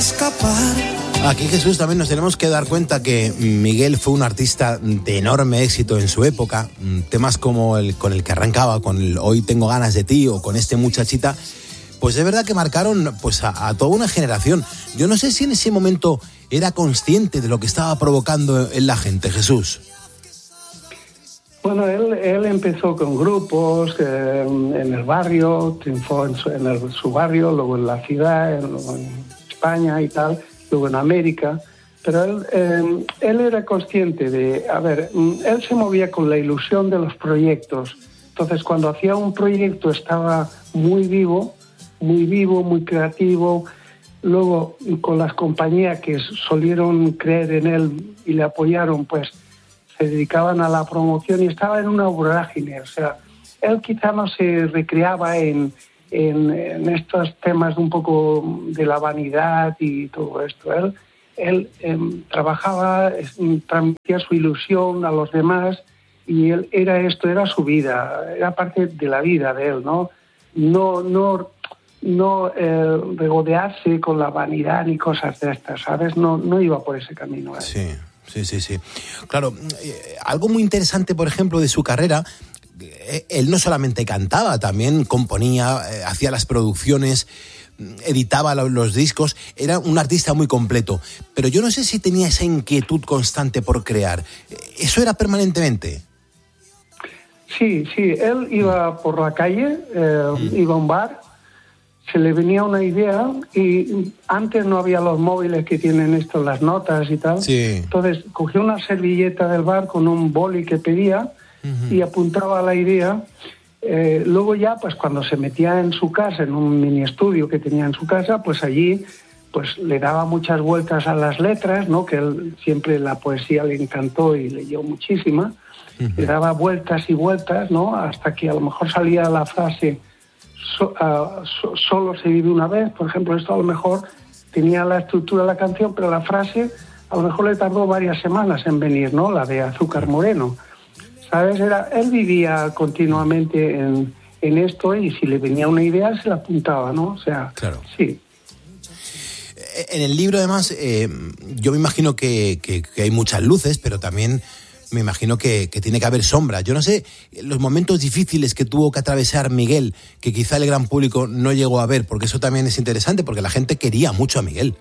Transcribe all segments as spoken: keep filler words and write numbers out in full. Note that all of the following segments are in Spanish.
Aquí, Jesús, también nos tenemos que dar cuenta que Miguel fue un artista de enorme éxito en su época. Temas como el con el que arrancaba, con el Hoy tengo ganas de ti o con este Muchachita, pues es verdad que marcaron pues a, a toda una generación. Yo no sé si en ese momento era consciente de lo que estaba provocando en la gente, Jesús. Bueno, él, él empezó con grupos eh, en el barrio, triunfó en, su, en el, su barrio, luego en la ciudad, en, en España y tal, luego en América. Pero él, eh, él era consciente de, a ver, él se movía con la ilusión de los proyectos. Entonces, cuando hacía un proyecto estaba muy vivo, muy vivo, muy creativo. Luego, con las compañías que solieron creer en él y le apoyaron, pues se dedicaban a la promoción y estaba en una vorágine. O sea, él quizá no se recreaba en, en, en estos temas un poco de la vanidad y todo esto. Él, él eh, trabajaba, transmitía su ilusión a los demás y él era esto, era su vida, era parte de la vida de él, ¿no? No, no, no eh, regodearse con la vanidad ni cosas de estas, ¿sabes? No, no iba por ese camino. ¿eh? Sí. Sí, sí, sí. Claro, eh, algo muy interesante, por ejemplo, de su carrera, eh, él no solamente cantaba, también componía, eh, hacía las producciones, editaba lo, los discos, era un artista muy completo. Pero yo no sé si tenía esa inquietud constante por crear. ¿Eso era permanentemente? Sí, sí. Él iba por la calle, eh, mm. iba a un bar, se le venía una idea y antes no había los móviles que tienen esto, las notas y tal. Sí. Entonces cogió una servilleta del bar con un boli que pedía uh-huh. y apuntaba a la idea. Eh, luego ya, pues cuando se metía en su casa, en un mini estudio que tenía en su casa, pues allí pues le daba muchas vueltas a las letras, ¿no? Que él siempre la poesía le encantó y leyó muchísima. Uh-huh. Le daba vueltas y vueltas, ¿no? Hasta que a lo mejor salía la frase So, uh, so, solo se vive una vez, por ejemplo. Esto a lo mejor tenía la estructura de la canción, pero la frase a lo mejor le tardó varias semanas en venir, ¿no? La de Azúcar Moreno, ¿sabes? Era, él vivía continuamente en, en esto y si le venía una idea se la apuntaba, ¿no? O sea, claro. Sí. En el libro, además, eh, yo me imagino que, que, que hay muchas luces, pero también me imagino que, que tiene que haber sombras. Yo no sé, los momentos difíciles que tuvo que atravesar Miguel, que quizá el gran público no llegó a ver, porque eso también es interesante, porque la gente quería mucho a Miguel.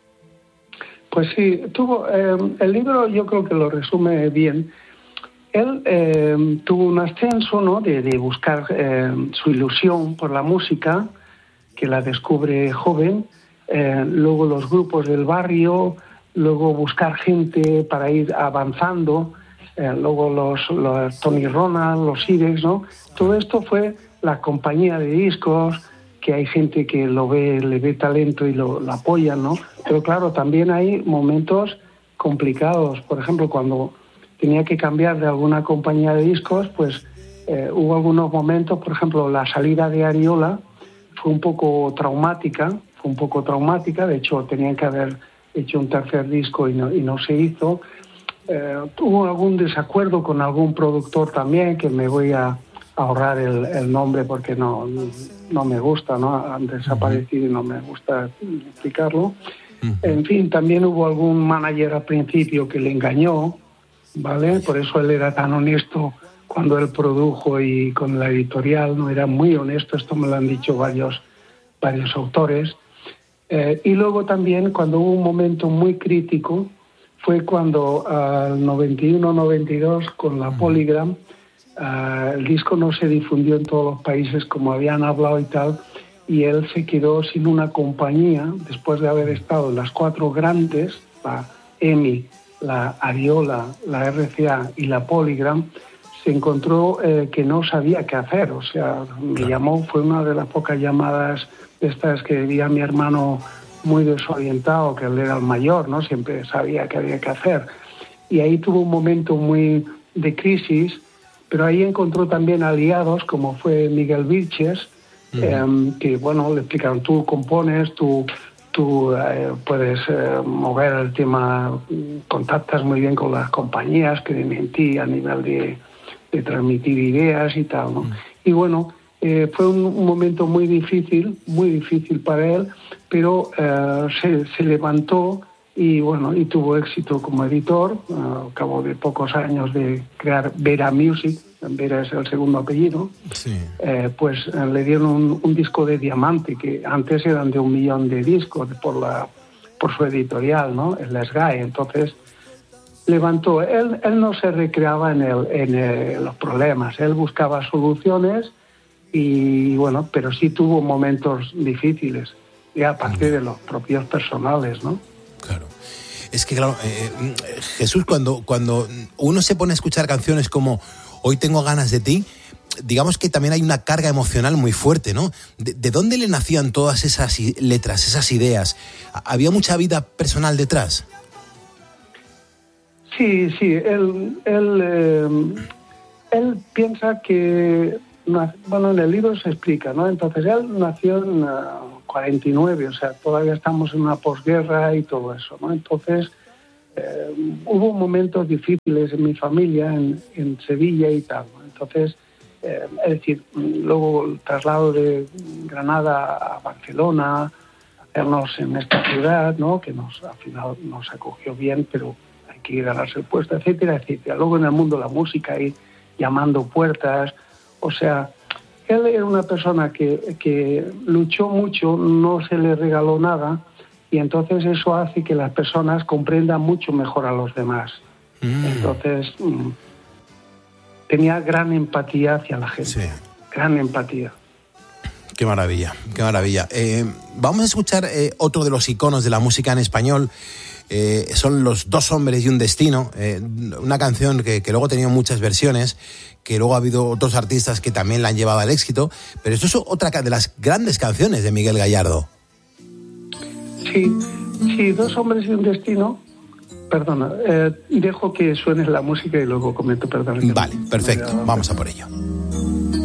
Pues sí, tuvo eh, el libro yo creo que lo resume bien. Él eh, tuvo un ascenso, ¿no? de, de buscar eh, su ilusión por la música, que la descubre joven, eh, luego los grupos del barrio, luego buscar gente para ir avanzando, Eh, luego los, los Tony Ronald, los Irex, ¿no? Todo esto fue la compañía de discos, que hay gente que lo ve, le ve talento y lo, lo apoyan, ¿no? Pero claro, también hay momentos complicados. Por ejemplo, cuando tenía que cambiar de alguna compañía de discos, pues eh, hubo algunos momentos, por ejemplo, la salida de Ariola fue un poco traumática, fue un poco traumática, de hecho tenían que haber hecho un tercer disco y no, y no se hizo. Eh, tuvo algún desacuerdo con algún productor también, que me voy a ahorrar el, el nombre porque no, no me gusta, ¿no? Han desaparecido y no me gusta explicarlo. Uh-huh. En fin, también hubo algún manager al principio que le engañó, ¿vale? Por eso él era tan honesto cuando él produjo y con la editorial, no era muy honesto, esto me lo han dicho varios, varios autores. Eh, y luego también cuando hubo un momento muy crítico, fue cuando al uh, noventa y uno noventa y dos con la Polygram uh, el disco no se difundió en todos los países como habían hablado y tal, y él se quedó sin una compañía después de haber estado en las cuatro grandes, la EMI, la Ariola, la R C A y la Polygram. Se encontró eh, que no sabía qué hacer, o sea, me llamó, fue una de las pocas llamadas estas que vi a mi hermano muy desorientado, que él era el mayor, ¿no? Siempre sabía qué había que hacer. Y ahí tuvo un momento muy de crisis, pero ahí encontró también aliados, como fue Miguel Vilches, uh-huh. eh, que, bueno, le explicaron, tú compones, tú, tú eh, puedes eh, mover el tema, contactas muy bien con las compañías que creen en ti a nivel de, de transmitir ideas y tal, ¿no? Uh-huh. Y bueno, Eh, fue un, un momento muy difícil, muy difícil para él, pero eh, se, se levantó y bueno, y tuvo éxito como editor. Uh, al cabo de pocos años de crear Vera Music, Vera es el segundo apellido, sí. eh, pues eh, le dieron un, un disco de diamante, que antes eran de un millón de discos por la por su editorial, ¿no? El S G A E. Entonces levantó. Él, él no se recreaba en, el, en el, los problemas, él buscaba soluciones y bueno, pero sí tuvo momentos difíciles, y aparte de los propios personales, ¿no? Claro. Es que, claro, eh, Jesús, cuando, cuando uno se pone a escuchar canciones como Hoy tengo ganas de ti, digamos que también hay una carga emocional muy fuerte, ¿no? ¿De, de dónde le nacían todas esas letras, esas ideas? ¿Había mucha vida personal detrás? Sí, sí. Él, él, eh, él piensa que... Bueno, en el libro se explica, ¿no? Entonces, él nació en uh, cuarenta y nueve, o sea, todavía estamos en una posguerra y todo eso, ¿no? Entonces, eh, hubo momentos difíciles en mi familia, en, en Sevilla y tal, ¿no? Entonces, eh, es decir, luego el traslado de Granada a Barcelona, hacernos en esta ciudad, ¿no? Que nos, al final nos acogió bien, pero hay que ganarse el puesto, etcétera, etcétera. Luego en el mundo de la música, ir llamando puertas. O sea, él era una persona que, que luchó mucho, no se le regaló nada, y entonces eso hace que las personas comprendan mucho mejor a los demás. Mm. Entonces, mm, tenía gran empatía hacia la gente, sí. Gran empatía. Qué maravilla, qué maravilla. Eh, vamos a escuchar eh, otro de los iconos de la música en español. Eh, son Los dos hombres y un destino, eh, una canción que, que luego ha tenido muchas versiones, que luego ha habido otros artistas que también la han llevado al éxito, pero esto es otra de las grandes canciones de Miguel Gallardo. Sí, sí, Dos hombres y un destino. Perdona, eh, dejo que suene la música y luego comento, perdona. Vale, perfecto, vamos a por ello.